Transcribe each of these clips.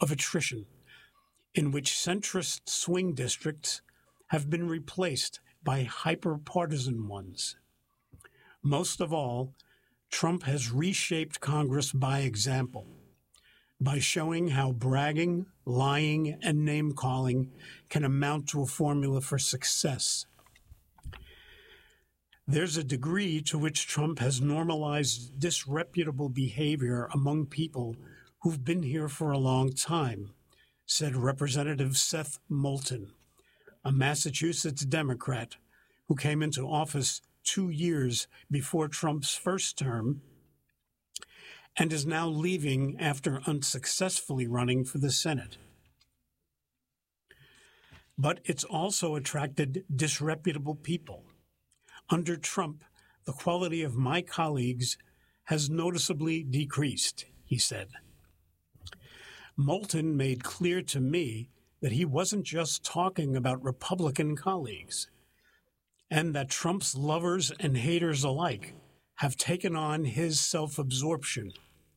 of attrition, in which centrist swing districts have been replaced by hyper-partisan ones. Most of all, Trump has reshaped Congress by example, by showing how bragging, lying, and name-calling can amount to a formula for success. There's a degree to which Trump has normalized disreputable behavior among people who've been here for a long time, said Representative Seth Moulton, a Massachusetts Democrat who came into office 2 years before Trump's first term and is now leaving after unsuccessfully running for the Senate. But it's also attracted disreputable people. Under Trump, the quality of my colleagues has noticeably decreased, he said. Moulton made clear to me that he wasn't just talking about Republican colleagues, and that Trump's lovers and haters alike have taken on his self-absorption.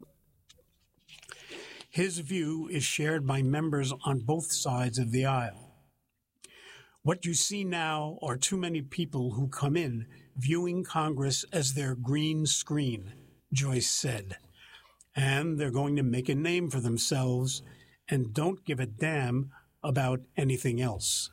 His view is shared by members on both sides of the aisle. What you see now are too many people who come in viewing Congress as their green screen, Joyce said, and they're going to make a name for themselves and don't give a damn about anything else.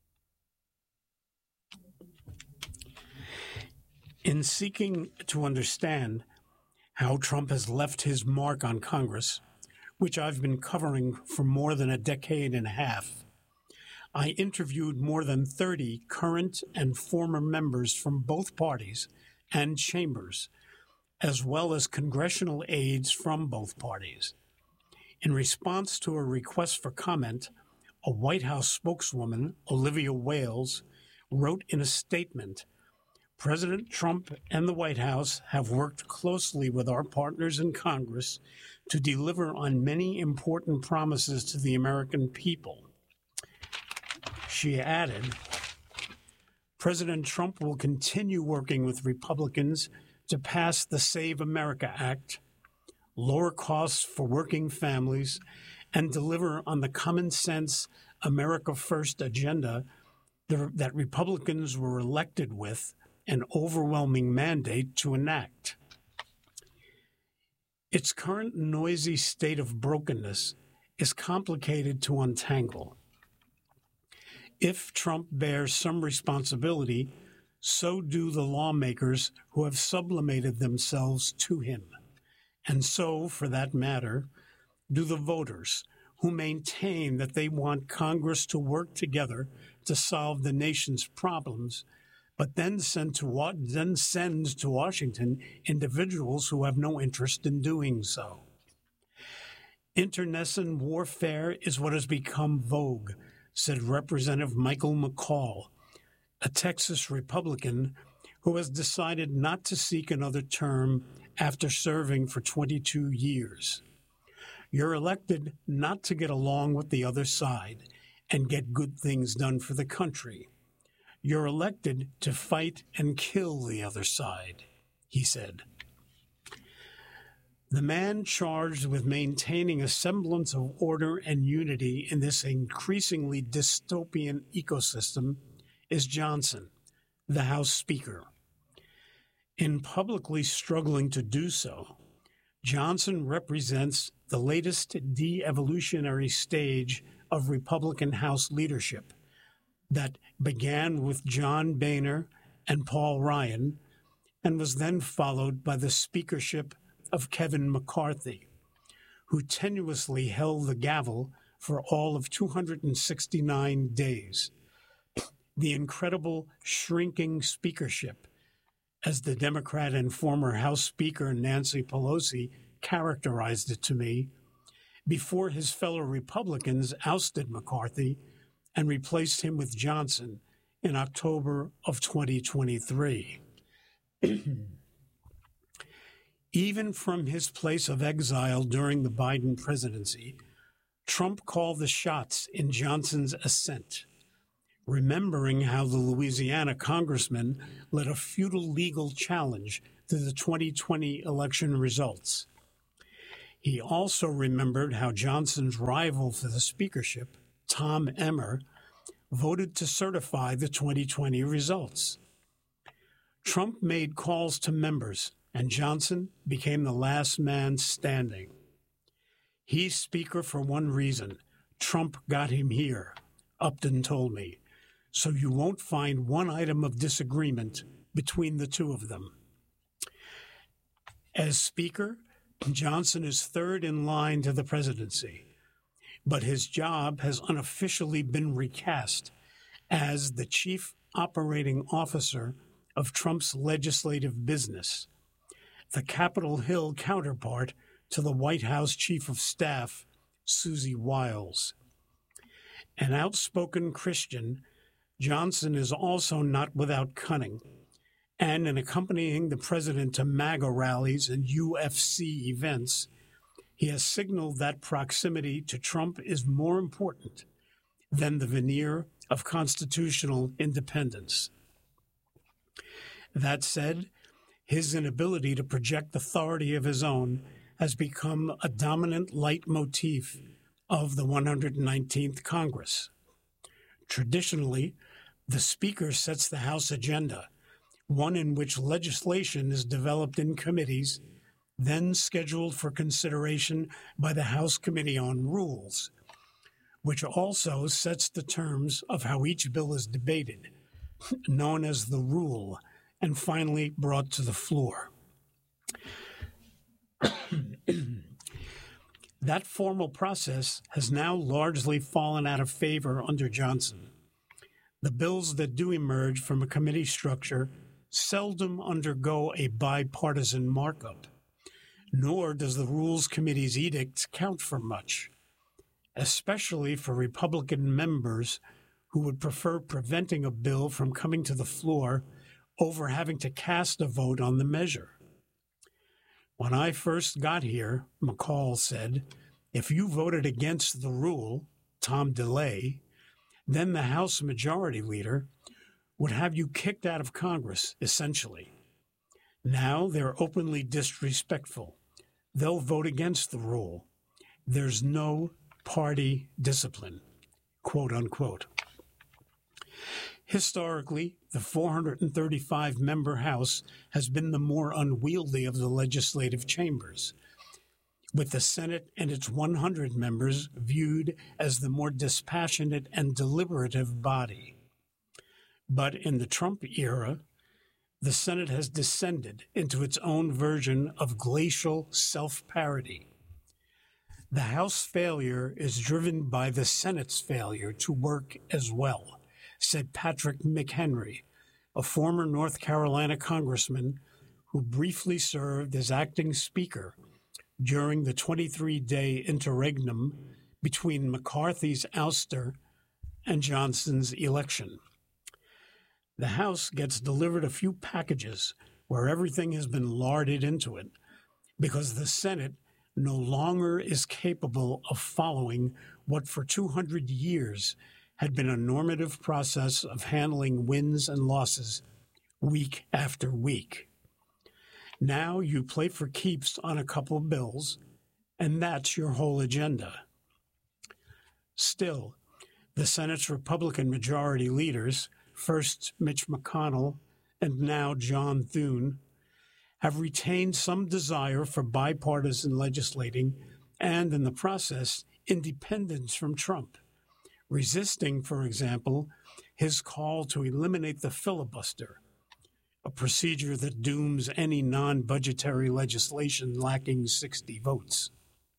In seeking to understand how Trump has left his mark on Congress, which I've been covering for more than a decade and a half, I interviewed more than 30 current and former members from both parties and chambers, as well as congressional aides from both parties. In response to a request for comment, a White House spokeswoman, Olivia Wales, wrote in a statement, "President Trump and the White House have worked closely with our partners in Congress to deliver on many important promises to the American people." She added, "President Trump will continue working with Republicans to pass the Save America Act, lower costs for working families, and deliver on the common sense America First agenda that Republicans were elected with an overwhelming mandate to enact." Its current noisy state of brokenness is complicated to untangle. If Trump bears some responsibility, so do the lawmakers who have sublimated themselves to him. And so, for that matter, do the voters who maintain that they want Congress to work together to solve the nation's problems, but then send to Washington individuals who have no interest in doing so. Internecine warfare is what has become vogue, said Representative Michael McCaul, a Texas Republican who has decided not to seek another term after serving for 22 years. You're elected not to get along with the other side and get good things done for the country. You're elected to fight and kill the other side, he said. The man charged with maintaining a semblance of order and unity in this increasingly dystopian ecosystem is Johnson, the House Speaker. In publicly struggling to do so, Johnson represents the latest de-evolutionary stage of Republican House leadership that began with John Boehner and Paul Ryan and was then followed by the speakership of Kevin McCarthy, who tenuously held the gavel for all of 269 days. The incredible shrinking speakership, as the Democrat and former House Speaker Nancy Pelosi characterized it to me, before his fellow Republicans ousted McCarthy and replaced him with Johnson in October of 2023. Even from his place of exile during the Biden presidency, Trump called the shots in Johnson's ascent, remembering how the Louisiana congressman led a futile legal challenge to the 2020 election results. He also remembered how Johnson's rival for the speakership, Tom Emmer, voted to certify the 2020 results. Trump made calls to members, and Johnson became the last man standing. He's speaker for one reason. Trump got him here, Upton told me, so you won't find one item of disagreement between the two of them. As Speaker, Johnson is third in line to the presidency, but his job has unofficially been recast as the chief operating officer of Trump's legislative business, the Capitol Hill counterpart to the White House Chief of Staff, Susie Wiles. An outspoken Christian, Johnson is also not without cunning, and in accompanying the president to MAGA rallies and UFC events, he has signaled that proximity to Trump is more important than the veneer of constitutional independence. That said, his inability to project authority of his own has become a dominant leitmotif of the 119th Congress. Traditionally, the Speaker sets the House agenda, one in which legislation is developed in committees, then scheduled for consideration by the House Committee on Rules, which also sets the terms of how each bill is debated, known as the rule, and finally brought to the floor. That formal process has now largely fallen out of favor under Johnson. The bills that do emerge from a committee structure seldom undergo a bipartisan markup, nor does the Rules Committee's edicts count for much, especially for Republican members who would prefer preventing a bill from coming to the floor over having to cast a vote on the measure. When I first got here, McCall said, if you voted against the rule, Tom DeLay, then the House Majority Leader would have you kicked out of Congress, essentially. Now they're openly disrespectful. They'll vote against the rule. There's no party discipline, quote unquote. Historically, the 435-member House has been the more unwieldy of the legislative chambers, with the Senate and its 100 members viewed as the more dispassionate and deliberative body. But in the Trump era, the Senate has descended into its own version of glacial self-parody. The House failure is driven by the Senate's failure to work as well, said Patrick McHenry, a former North Carolina congressman who briefly served as acting speaker during the 23-day interregnum between McCarthy's ouster and Johnson's election. The House gets delivered a few packages where everything has been larded into it because the Senate no longer is capable of following what for 200 years had been a normative process of handling wins and losses week after week. Now you play for keeps on a couple bills, and that's your whole agenda. Still, the Senate's Republican majority leaders, first Mitch McConnell and now John Thune, have retained some desire for bipartisan legislating and, in the process, independence from Trump, resisting, for example, his call to eliminate the filibuster, a procedure that dooms any non-budgetary legislation lacking 60 votes.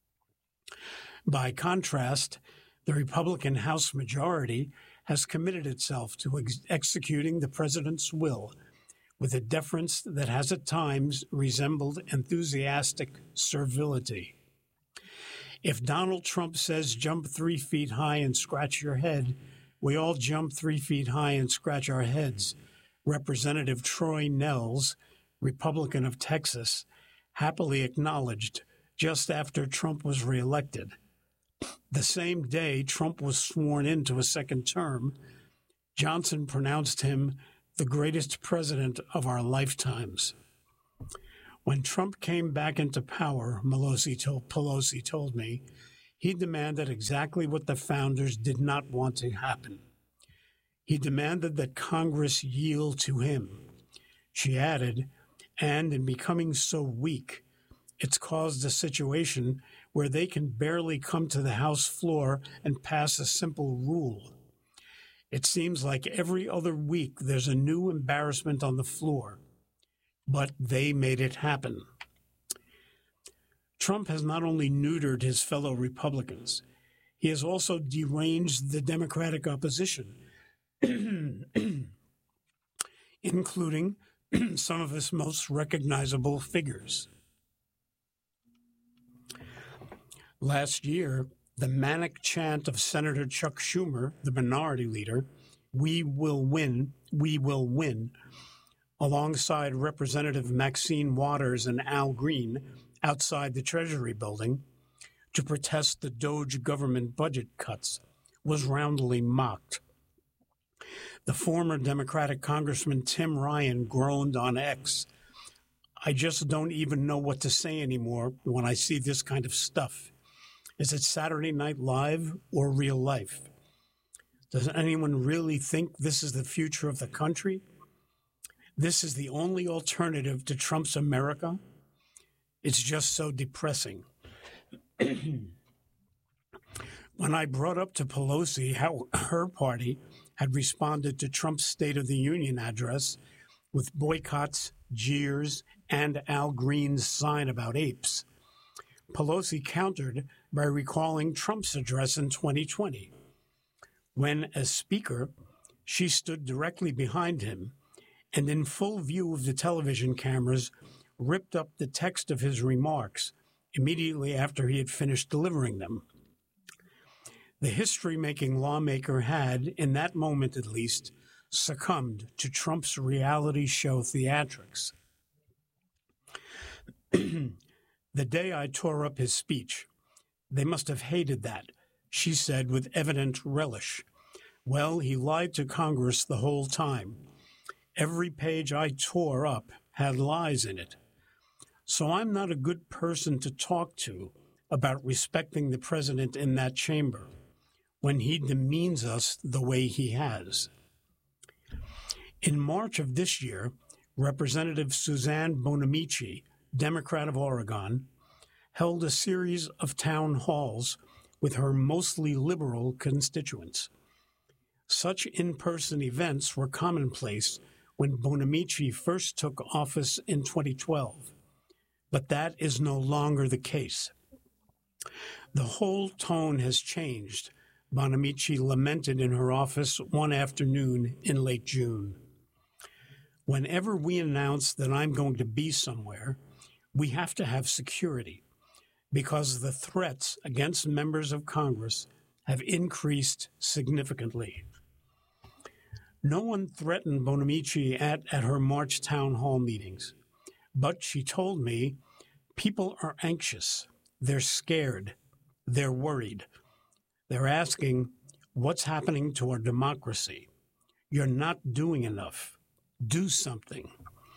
By contrast, the Republican House majority has committed itself to executing the president's will with a deference that has at times resembled enthusiastic servility. If Donald Trump says jump 3 feet high and scratch your head, we all jump 3 feet high and scratch our heads, Representative Troy Nehls, Republican of Texas, happily acknowledged just after Trump was reelected. The same day Trump was sworn into a second term, Johnson pronounced him the greatest president of our lifetimes. When Trump came back into power, Pelosi told me, he demanded exactly what the founders did not want to happen. He demanded that Congress yield to him. She added, and in becoming so weak, it's caused a situation where they can barely come to the House floor and pass a simple rule. It seems like every other week there's a new embarrassment on the floor. But they made it happen. Trump has not only neutered his fellow Republicans, he has also deranged the Democratic opposition, including some of his most recognizable figures. Last year, the manic chant of Senator Chuck Schumer, the minority leader, "We will win, we will win," alongside Representative Maxine Waters and Al Green outside the Treasury building to protest the DOJ government budget cuts, was roundly mocked. The former Democratic Congressman Tim Ryan groaned on X, "I just don't even know what to say anymore when I see this kind of stuff. Is it Saturday Night Live or real life? Does anyone really think this is the future of the country? This is the only alternative to Trump's America? It's just so depressing." When I brought up to Pelosi how her party had responded to Trump's State of the Union address with boycotts, jeers, and Al Green's sign about apes, Pelosi countered by recalling Trump's address in 2020, when, as Speaker, she stood directly behind him and in full view of the television cameras, ripped up the text of his remarks immediately after he had finished delivering them. The history-making lawmaker had, in that moment at least, succumbed to Trump's reality show theatrics. The day I tore up his speech, "They must have hated that," she said with evident relish. "Well, he lied to Congress the whole time. Every page I tore up had lies in it. So I'm not a good person to talk to about respecting the president in that chamber when he demeans us the way he has." In March of this year, Representative Suzanne Bonamici, Democrat of Oregon, held a series of town halls with her mostly liberal constituents. Such in-person events were commonplace when Bonamici first took office in 2012, but that is no longer the case. "The whole tone has changed," Bonamici lamented in her office one afternoon in late June. "Whenever we announce that I'm going to be somewhere, we have to have security because the threats against members of Congress have increased significantly." No one threatened Bonamici at her March town hall meetings, but she told me, "People are anxious, they're scared, they're worried. They're asking, what's happening to our democracy? You're not doing enough. Do something."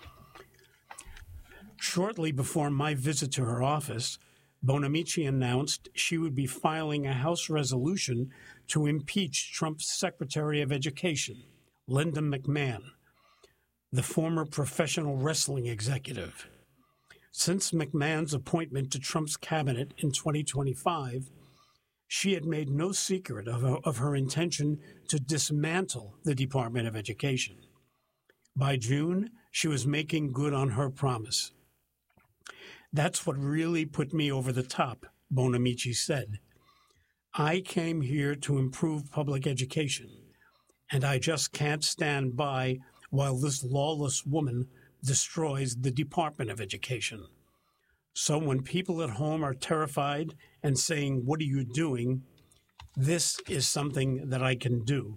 Shortly before my visit to her office, Bonamici announced she would be filing a House resolution to impeach Trump's Secretary of Education, Linda McMahon, the former professional wrestling executive. Since McMahon's appointment to Trump's cabinet in 2025, she had made no secret of her intention to dismantle the Department of Education. By June, she was making good on her promise. "That's what really put me over the top," Bonamici said. "I came here to improve public education, and I just can't stand by while this lawless woman destroys the Department of Education. So when people at home are terrified and saying, 'What are you doing?' this is something that I can do."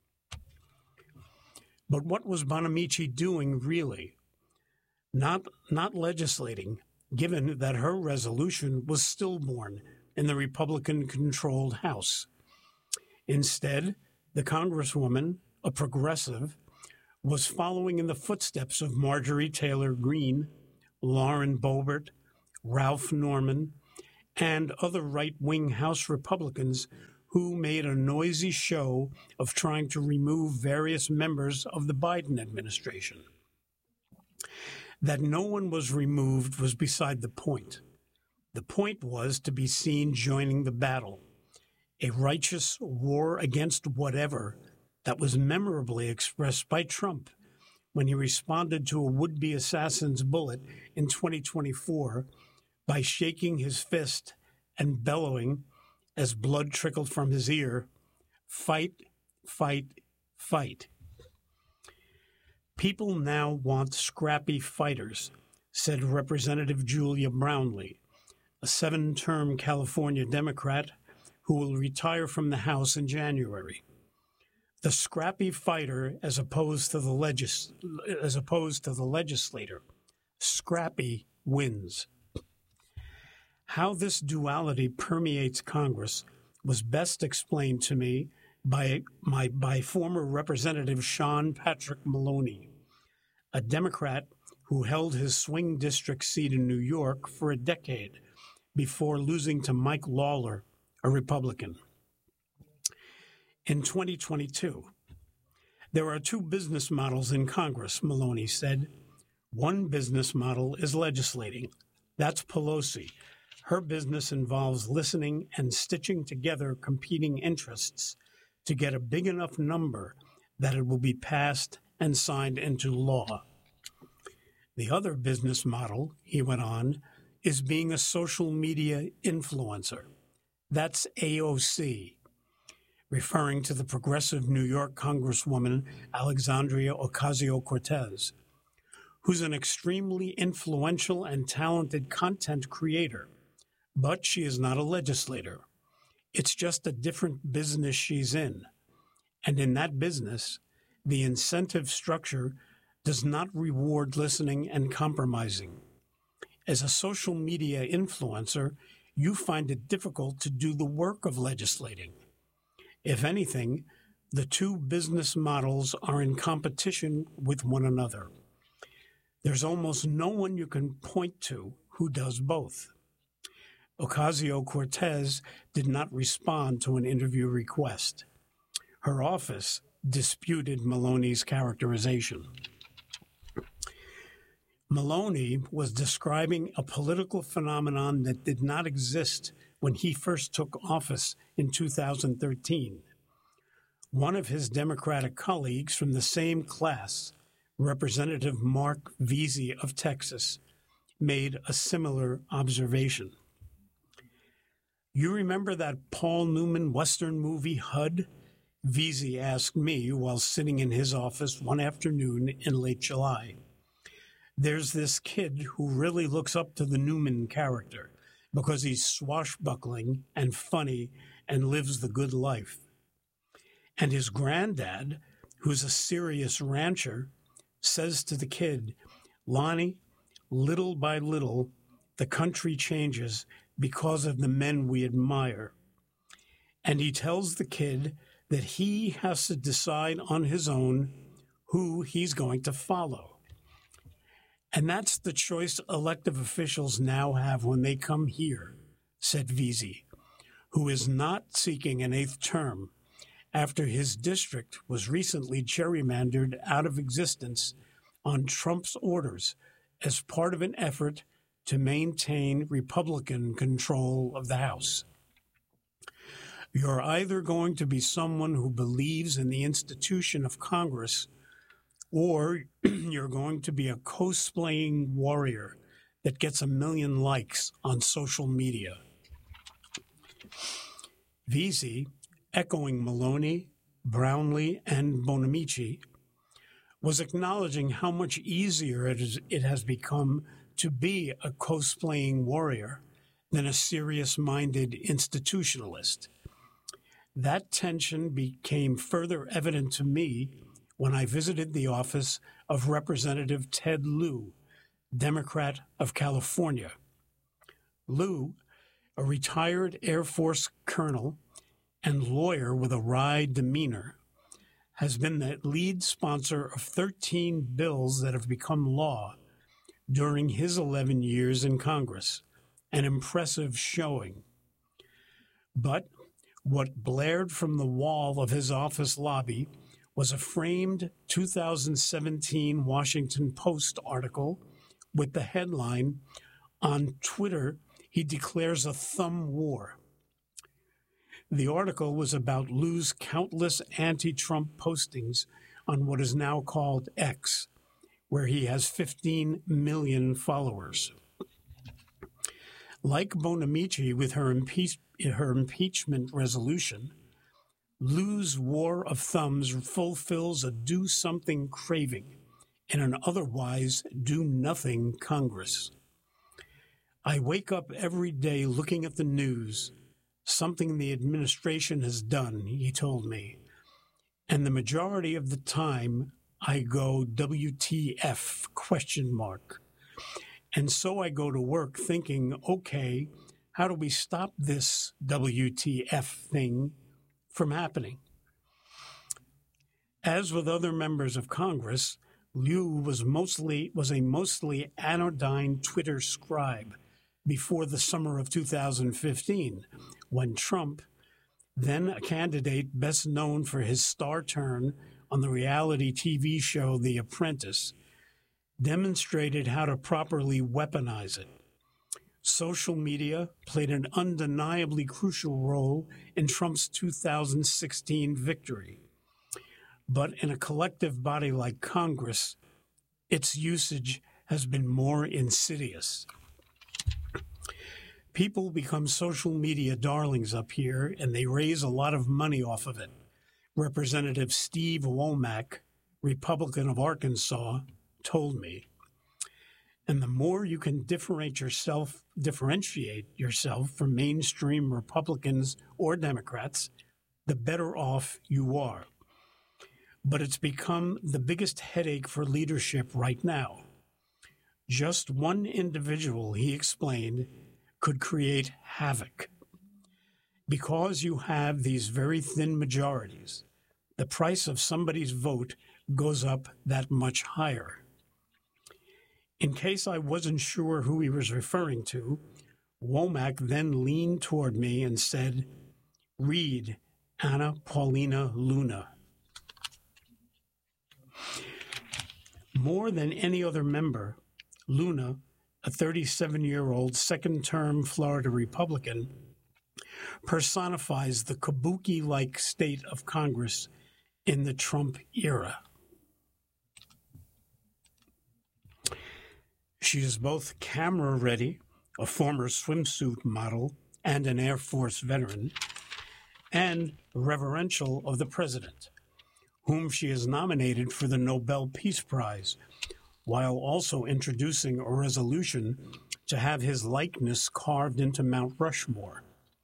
But what was Bonamici doing really? Not legislating, given that her resolution was stillborn in the Republican-controlled House. Instead, the Congresswoman, a progressive, was following in the footsteps of Marjorie Taylor Greene, Lauren Boebert, Ralph Norman, and other right-wing House Republicans who made a noisy show of trying to remove various members of the Biden administration. That no one was removed was beside the point. The point was to be seen joining the battle, a righteous war against whatever that was memorably expressed by Trump when he responded to a would-be assassin's bullet in 2024 by shaking his fist and bellowing as blood trickled from his ear, "Fight, fight, fight." People now want scrappy fighters, said Representative Julia Brownley, a 7-term California Democrat who will retire from the House in January. The scrappy fighter as opposed to the legislator. Scrappy wins. How this duality permeates Congress was best explained to me by former Representative Sean Patrick Maloney, a Democrat who held his swing district seat in New York for a decade before losing to Mike Lawler, a Republican. In 2022, there are 2 business models in Congress, Maloney said. One business model is legislating. That's Pelosi. Her business involves listening and stitching together competing interests to get a big enough number that it will be passed and signed into law. The other business model, he went on, is being a social media influencer. That's AOC, referring to the progressive New York Congresswoman Alexandria Ocasio-Cortez, who's an extremely influential and talented content creator, but she is not a legislator. It's just a different business she's in. And in that business, the incentive structure does not reward listening and compromising. As a social media influencer, you find it difficult to do the work of legislating. If anything, the 2 business models are in competition with one another. There's almost no one you can point to who does both. Ocasio-Cortez did not respond to an interview request. Her office disputed Maloney's characterization. Maloney was describing a political phenomenon that did not exist when he first took office in 2013. One of his Democratic colleagues from the same class, Representative Mark Veazey of Texas, made a similar observation. "You remember that Paul Newman Western movie, HUD?" Veazey asked me while sitting in his office one afternoon in late July. "There's this kid who really looks up to the Newman character because he's swashbuckling and funny and lives the good life. And his granddad, who's a serious rancher, says to the kid, 'Lonnie, little by little, the country changes because of the men we admire.' And he tells the kid that he has to decide on his own who he's going to follow. And that's the choice elective officials now have when they come here," said Veazey, who is not seeking an 8th term after his district was recently gerrymandered out of existence on Trump's orders as part of an effort to maintain Republican control of the House. "You're either going to be someone who believes in the institution of Congress, or you're going to be a cosplaying warrior that gets 1 million likes on social media." Veazey, echoing Maloney, Brownley, and Bonamici, was acknowledging how much easier it has become to be a cosplaying warrior than a serious-minded institutionalist. That tension became further evident to me when I visited the office of Representative Ted Lieu, Democrat of California. Lieu, a retired Air Force colonel and lawyer with a wry demeanor, has been the lead sponsor of 13 bills that have become law, during his 11 years in Congress, an impressive showing. But what blared from the wall of his office lobby was a framed 2017 Washington Post article with the headline, "On Twitter, he declares a thumb war." The article was about Lou's countless anti-Trump postings on what is now called X, where he has 15 million followers. Like Bonamici with her impeachment resolution, Lou's war of thumbs fulfills a do-something craving in an otherwise do-nothing Congress. I wake up every day looking at the news, something the administration has done, he told me, and the majority of the time I go WTF ? And so I go to work thinking, okay, how do we stop this WTF thing from happening? As with other members of Congress, Liu was a mostly anodyne Twitter scribe before the summer of 2015, when Trump, then a candidate best known for his star turn on the reality TV show The Apprentice, demonstrated how to properly weaponize it. Social media played an undeniably crucial role in Trump's 2016 victory. But in a collective body like Congress, its usage has been more insidious. People become social media darlings up here, and they raise a lot of money off of it. Representative Steve Womack, Republican of Arkansas, told me. And the more you can differentiate yourself from mainstream Republicans or Democrats, the better off you are. But it's become the biggest headache for leadership right now. Just one individual, he explained, could create havoc. Because you have these very thin majorities, the price of somebody's vote goes up that much higher. In case I wasn't sure who he was referring to, Womack then leaned toward me and said, "Read Anna Paulina Luna." More than any other member, Luna, a 37-year-old second-term Florida Republican, personifies the kabuki-like state of Congress in the Trump era. She is both camera-ready, a former swimsuit model and an Air Force veteran, and reverential of the president, whom she has nominated for the Nobel Peace Prize, while also introducing a resolution to have his likeness carved into Mount Rushmore.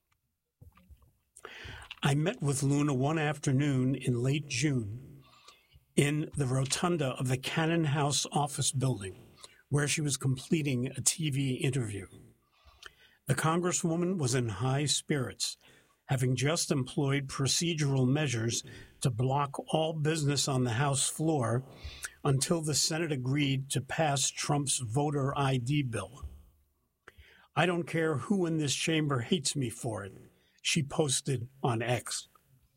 I met with Luna one afternoon in late June in the rotunda of the Cannon House office building, where she was completing a TV interview. The Congresswoman was in high spirits, having just employed procedural measures to block all business on the House floor until the Senate agreed to pass Trump's voter ID bill. "I don't care who in this chamber hates me for it," she posted on X.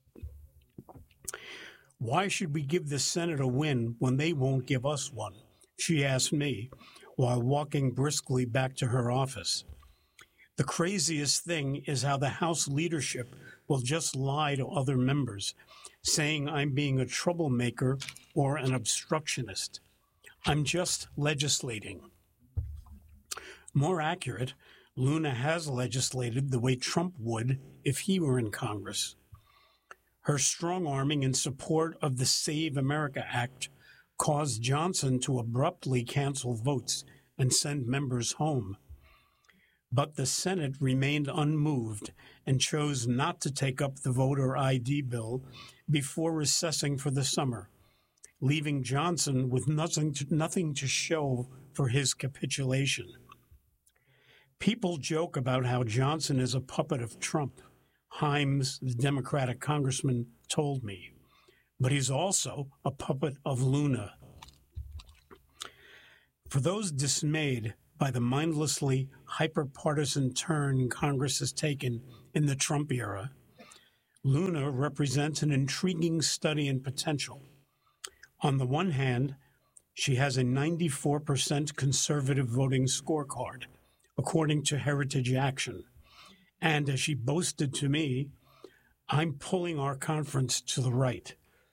"Why should we give the Senate a win when they won't give us one?" she asked me while walking briskly back to her office. The craziest thing is how the House leadership will just lie to other members, saying I'm being a troublemaker or an obstructionist. I'm just legislating. More accurate, Luna has legislated the way Trump would if he were in Congress. Her strong-arming in support of the Save America Act caused Johnson to abruptly cancel votes and send members home. But the Senate remained unmoved and chose not to take up the voter ID bill before recessing for the summer, leaving Johnson with nothing to show for his capitulation. People joke about how Johnson is a puppet of Trump, Himes, the Democratic congressman, told me, but he's also a puppet of Luna. For those dismayed by the mindlessly hyper-partisan turn Congress has taken in the Trump era, Luna represents an intriguing study in potential. On the one hand, she has a 94% conservative voting scorecard, according to Heritage Action. And as she boasted to me, I'm pulling our conference to the right.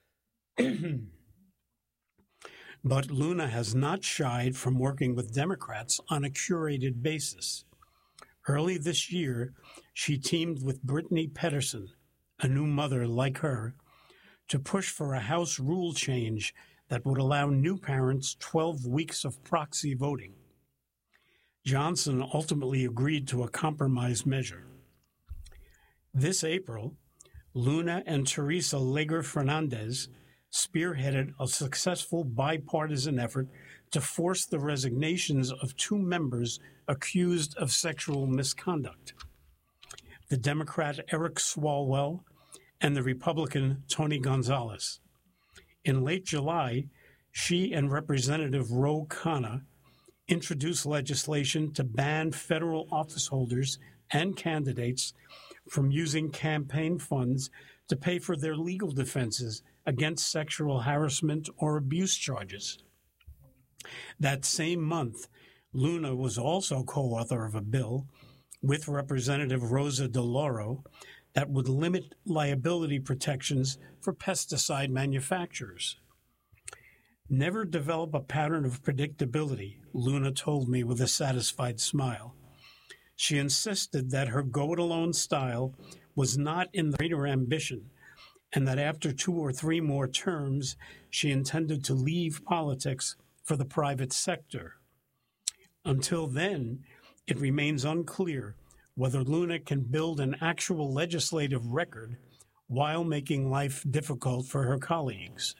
But Luna has not shied from working with Democrats on a curated basis. Early this year, she teamed with Brittany Pedersen, a new mother like her, to push for a House rule change that would allow new parents 12 weeks of proxy voting. Johnson ultimately agreed to a compromise measure. This April, Luna and Teresa Leger Fernandez spearheaded a successful bipartisan effort to force the resignations of two members accused of sexual misconduct, the Democrat Eric Swalwell and the Republican Tony Gonzalez. In late July, she and Representative Ro Khanna introduced legislation to ban federal office holders and candidates from using campaign funds to pay for their legal defenses against sexual harassment or abuse charges. That same month, Luna was also co-author of a bill with Representative Rosa DeLauro that would limit liability protections for pesticide manufacturers. Never develop a pattern of predictability, Luna told me with a satisfied smile. She insisted that her go-it-alone style was not in the greater ambition, and that after 2 or 3 more terms, she intended to leave politics for the private sector. Until then, it remains unclear whether Luna can build an actual legislative record while making life difficult for her colleagues.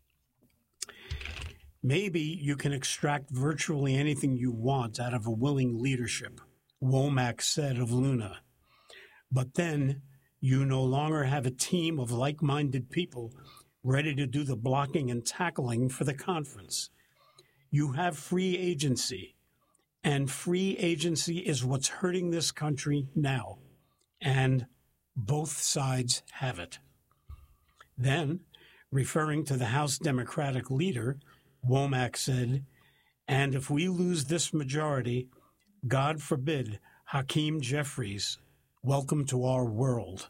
Maybe you can extract virtually anything you want out of a willing leadership, Womack said of Luna. But then you no longer have a team of like-minded people ready to do the blocking and tackling for the conference. You have free agency, and free agency is what's hurting this country now, and both sides have it. Then, referring to the House Democratic leader, Womack said, and if we lose this majority, God forbid, Hakeem Jeffries, welcome to our world.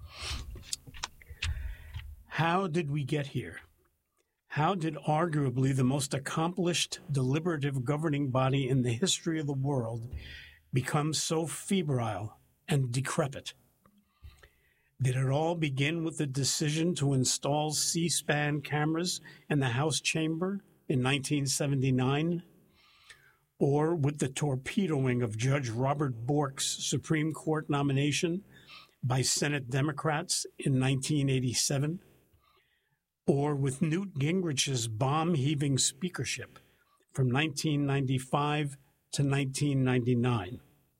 How did we get here? How did arguably the most accomplished deliberative governing body in the history of the world become so febrile and decrepit? Did it all begin with the decision to install C-SPAN cameras in the House chamber in 1979? Or with the torpedoing of Judge Robert Bork's Supreme Court nomination by Senate Democrats in 1987? Or with Newt Gingrich's bomb-heaving speakership from 1995 to 1999?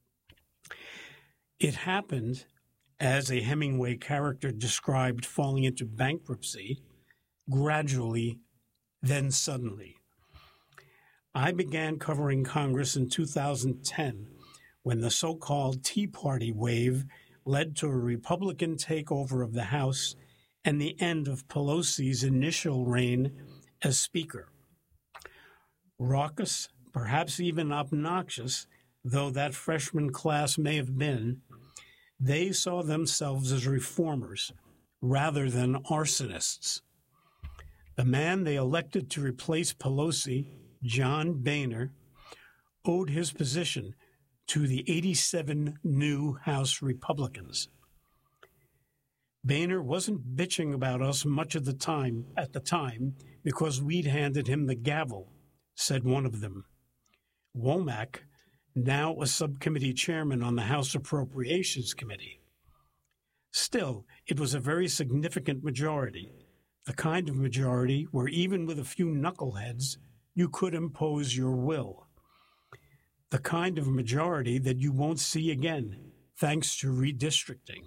It happened, as a Hemingway character described falling into bankruptcy, gradually, then suddenly. I began covering Congress in 2010 when the so-called Tea Party wave led to a Republican takeover of the House and the end of Pelosi's initial reign as Speaker. Raucous, perhaps even obnoxious, though that freshman class may have been, they saw themselves as reformers rather than arsonists. The man they elected to replace Pelosi, John Boehner, owed his position to the 87 new House Republicans. Boehner wasn't bitching about us much of the time at the time because we'd handed him the gavel, said one of them. Womack, now a subcommittee chairman on the House Appropriations Committee. Still, it was a very significant majority, the kind of majority where even with a few knuckleheads, you could impose your will. The kind of majority that you won't see again, thanks to redistricting.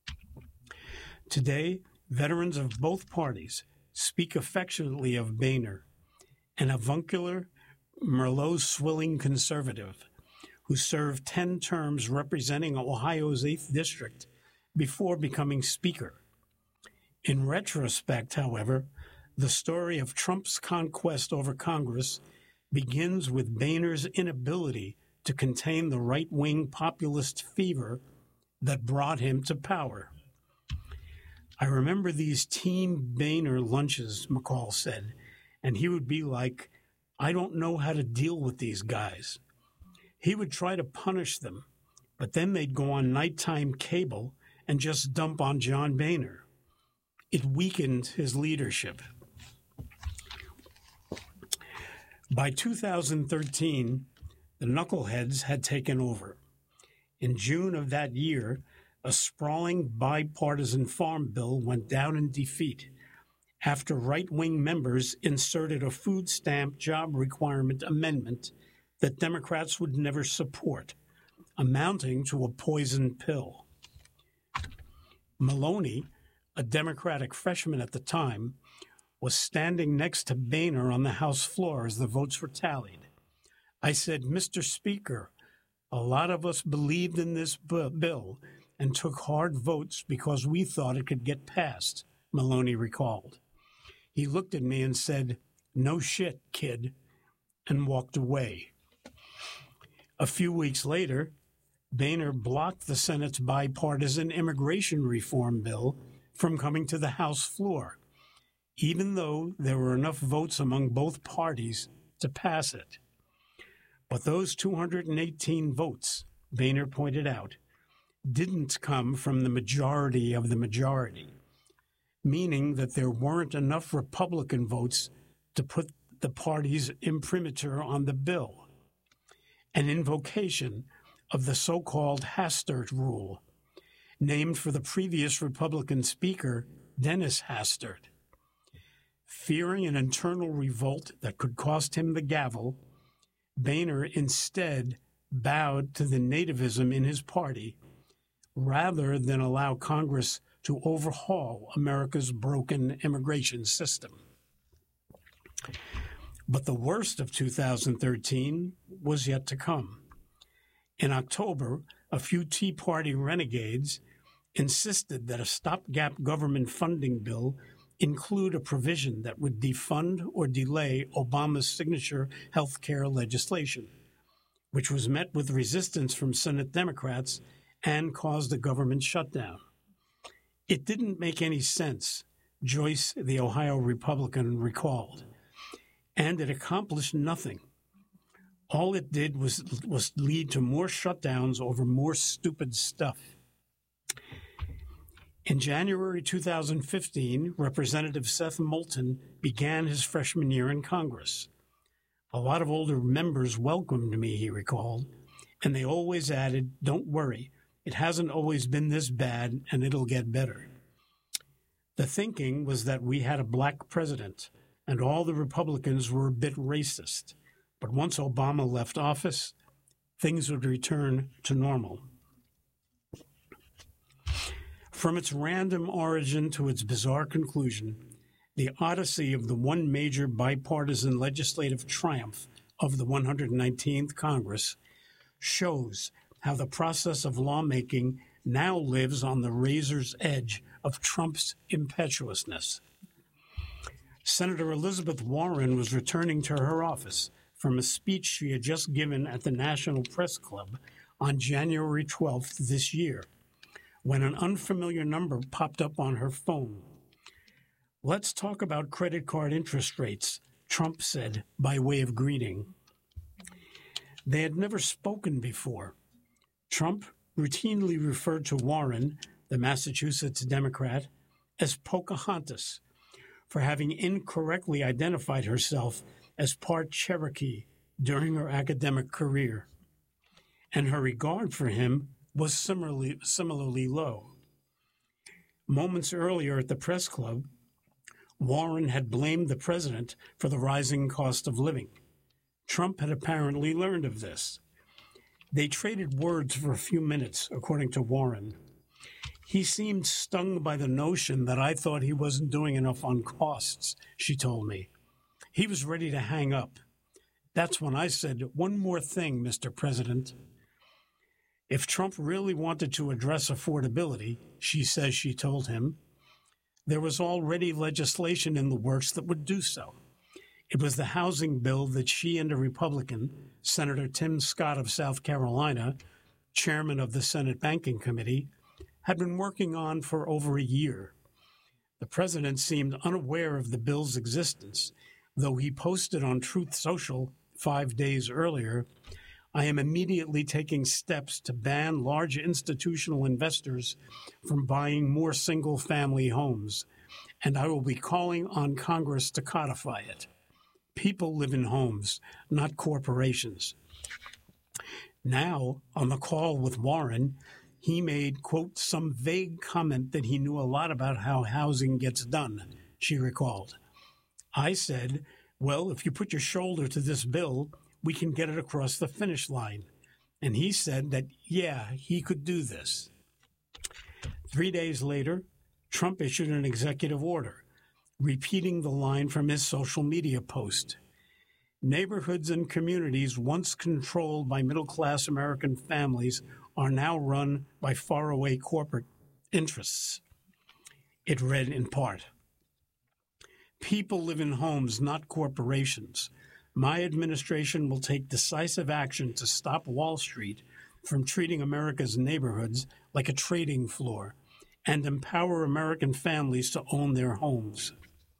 Today, veterans of both parties speak affectionately of Boehner, an avuncular, Merlot-swilling conservative who served 10 terms representing Ohio's 8th District before becoming Speaker. In retrospect, however, the story of Trump's conquest over Congress begins with Boehner's inability to contain the right-wing populist fever that brought him to power. I remember these Team Boehner lunches, McCall said, and he would be like, I don't know how to deal with these guys. He would try to punish them, but then they'd go on nighttime cable and just dump on John Boehner. It weakened his leadership. By 2013, the knuckleheads had taken over. In June of that year, a sprawling bipartisan farm bill went down in defeat after right-wing members inserted a food stamp job requirement amendment that Democrats would never support, amounting to a poison pill. Maloney, a Democratic freshman at the time, was standing next to Boehner on the House floor as the votes were tallied. I said, Mr. Speaker, a lot of us believed in this bill and took hard votes because we thought it could get passed, Maloney recalled. He looked at me and said, no shit, kid, and walked away. A few weeks later, Boehner blocked the Senate's bipartisan immigration reform bill from coming to the House floor, even though there were enough votes among both parties to pass it. But those 218 votes, Boehner pointed out, didn't come from the majority of the majority, meaning that there weren't enough Republican votes to put the party's imprimatur on the bill, an invocation of the so-called Hastert rule, named for the previous Republican Speaker, Dennis Hastert. Fearing an internal revolt that could cost him the gavel, Boehner instead bowed to the nativism in his party rather than allow Congress to overhaul America's broken immigration system. But the worst of 2013 was yet to come. In October, a few Tea Party renegades insisted that a stopgap government funding bill include a provision that would defund or delay Obama's signature health care legislation, which was met with resistance from Senate Democrats and caused a government shutdown. It didn't make any sense, Joyce, the Ohio Republican, recalled, and it accomplished nothing. All it did was lead to more shutdowns over more stupid stuff. In January 2015, Representative Seth Moulton began his freshman year in Congress. A lot of older members welcomed me, he recalled, and they always added, don't worry, it hasn't always been this bad and it'll get better. The thinking was that we had a black president and all the Republicans were a bit racist. But once Obama left office, things would return to normal. From its random origin to its bizarre conclusion, the odyssey of the one major bipartisan legislative triumph of the 119th Congress shows how the process of lawmaking now lives on the razor's edge of Trump's impetuousness. Senator Elizabeth Warren was returning to her office from a speech she had just given at the National Press Club on January 12th this year, when an unfamiliar number popped up on her phone. Let's talk about credit card interest rates, Trump said by way of greeting. They had never spoken before. Trump routinely referred to Warren, the Massachusetts Democrat, as Pocahontas for having incorrectly identified herself as part Cherokee during her academic career, and her regard for him was similarly low. Moments earlier at the press club, Warren had blamed the president for the rising cost of living. Trump had apparently learned of this. They traded words for a few minutes, according to Warren. He seemed stung by the notion that I thought he wasn't doing enough on costs, she told me. He was ready to hang up. That's when I said, "One more thing, Mr. President. If Trump really wanted to address affordability," she says she told him, "there was already legislation in the works that would do so. It was the housing bill that she and a Republican, Senator Tim Scott of South Carolina, chairman of the Senate Banking Committee, had been working on for over a year. The president seemed unaware of the bill's existence, though he posted on Truth Social 5 days earlier, 'I am immediately taking steps to ban large institutional investors from buying more single-family homes, and I will be calling on Congress to codify it. People live in homes, not corporations.' Now, on the call with Warren, he made, quote, some vague comment that he knew a lot about how housing gets done," she recalled. I said, "Well, if you put your shoulder to this bill, we can get it across the finish line." And he said that, yeah, he could do this. 3 days later, Trump issued an executive order, repeating the line from his social media post. Neighborhoods and communities once controlled by middle-class American families are now run by faraway corporate interests. It read in part, "People live in homes, not corporations. My administration will take decisive action to stop Wall Street from treating America's neighborhoods like a trading floor and empower American families to own their homes."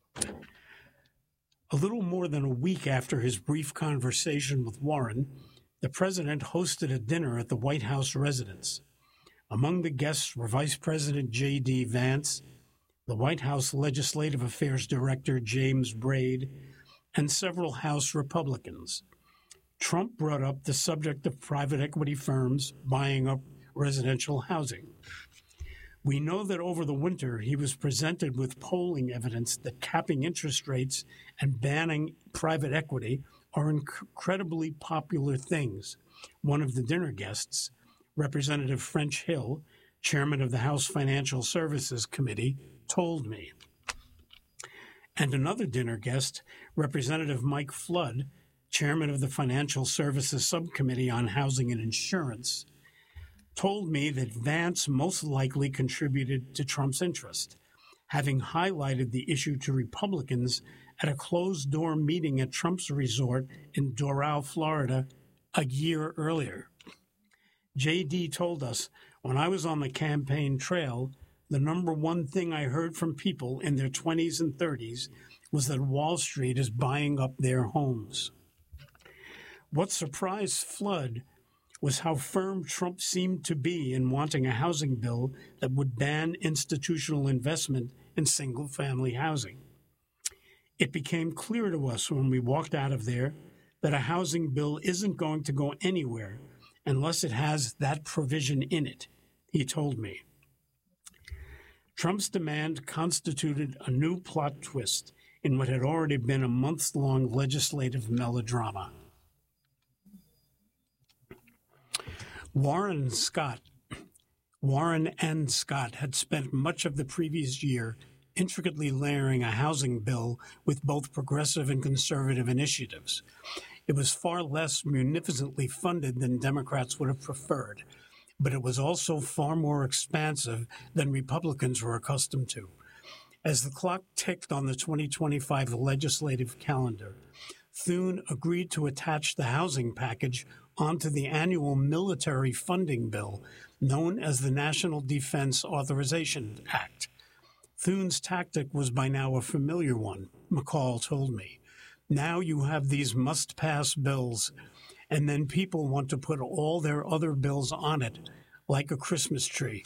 A little more than a week after his brief conversation with Warren, the president hosted a dinner at the White House residence. Among the guests were Vice President J.D. Vance, the White House Legislative Affairs Director James Braid, and several House Republicans. Trump brought up the subject of private equity firms buying up residential housing. We know that over the winter he was presented with polling evidence that capping interest rates and banning private equity are incredibly popular things. One of the dinner guests, Representative French Hill, chairman of the House Financial Services Committee, told me. And another dinner guest, Representative Mike Flood, chairman of the Financial Services Subcommittee on Housing and Insurance, told me that Vance most likely contributed to Trump's interest, having highlighted the issue to Republicans at a closed-door meeting at Trump's resort in Doral, Florida, a year earlier. J.D. told us, "When I was on the campaign trail, the number one thing I heard from people in their 20s and 30s was that Wall Street is buying up their homes." What surprised Flood was how firm Trump seemed to be in wanting a housing bill that would ban institutional investment in single-family housing. It became clear to us when we walked out of there that a housing bill isn't going to go anywhere unless it has that provision in it, he told me. Trump's demand constituted a new plot twist in what had already been a months-long legislative melodrama. Warren and Scott had spent much of the previous year intricately layering a housing bill with both progressive and conservative initiatives. It was far less munificently funded than Democrats would have preferred, but it was also far more expansive than Republicans were accustomed to. As the clock ticked on the 2025 legislative calendar, Thune agreed to attach the housing package onto the annual military funding bill known as the National Defense Authorization Act. Thune's tactic was by now a familiar one, McCall told me. Now you have these must-pass bills, and then people want to put all their other bills on it, like a Christmas tree.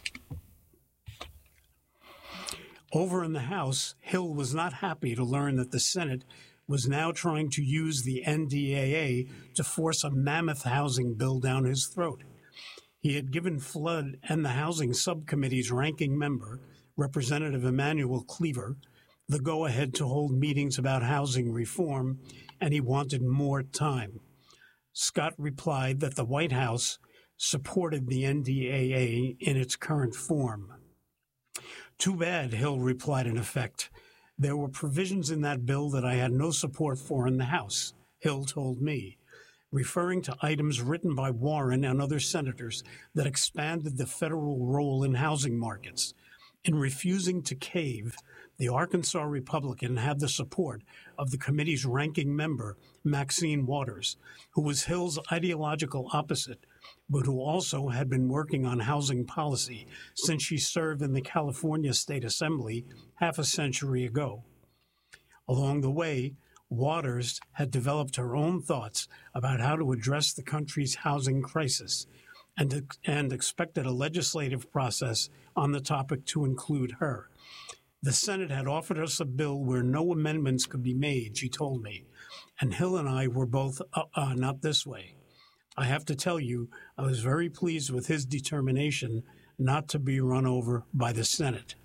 Over in the House, Hill was not happy to learn that the Senate was now trying to use the NDAA to force a mammoth housing bill down his throat. He had given Flood and the Housing Subcommittee's ranking member, Representative Emanuel Cleaver, the go-ahead to hold meetings about housing reform, and he wanted more time. Scott replied that the White House supported the NDAA in its current form. Too bad, Hill replied in effect. There were provisions in that bill that I had no support for in the House, Hill told me, referring to items written by Warren and other senators that expanded the federal role in housing markets. In refusing to cave, the Arkansas Republican had the support of the committee's ranking member, Maxine Waters, who was Hill's ideological opposite, but who also had been working on housing policy since she served in the California State Assembly half a century ago. Along the way, Waters had developed her own thoughts about how to address the country's housing crisis and expected a legislative process on the topic to include her. The Senate had offered us a bill where no amendments could be made, she told me, and Hill and I were both, not this way. I have to tell you, I was very pleased with his determination not to be run over by the Senate.